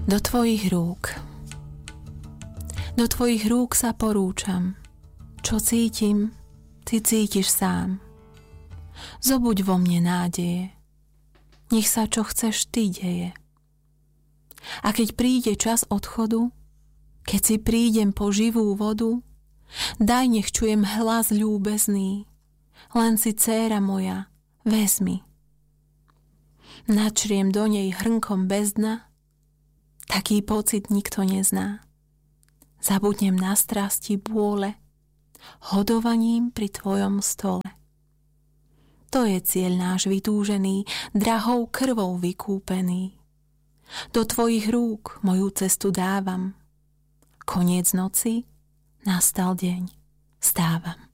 Do tvojich rúk. Do tvojich rúk sa porúčam. Čo cítim, ty cítiš sám. Zobuď vo mne nádeje. Nech sa čo chceš ty deje. A keď príde čas odchodu, keď si prídem po živú vodu, daj nech čujem hlas ľúbezný. Len si dcéra moja, vezmi. Načriem do nej hrnkom bez dna, taký pocit nikto nezná. Zabudnem na strasti bôle, hodovaním pri tvojom stole. To je cieľ náš vytúžený, drahou krvou vykúpený. Do tvojich rúk moju cestu dávam. Koniec noci, nastal deň, stávam.